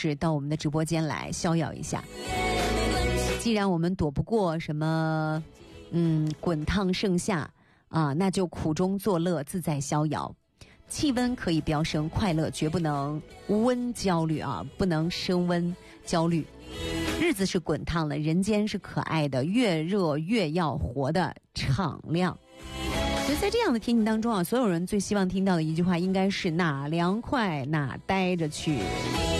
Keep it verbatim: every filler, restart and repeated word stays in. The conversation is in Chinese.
就是到我们的直播间来逍遥一下。既然我们躲不过什么嗯滚烫盛夏啊，那就苦中作乐，自在逍遥。气温可以飙升，快乐绝不能温焦虑啊，不能升温焦虑。日子是滚烫的，人间是可爱的，越热越要活得敞亮。所以在这样的天气当中啊，所有人最希望听到的一句话应该是哪凉快哪待着去。